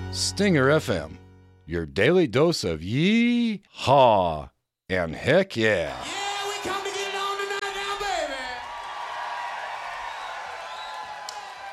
Stinger FM, your daily dose of yee-haw and heck yeah.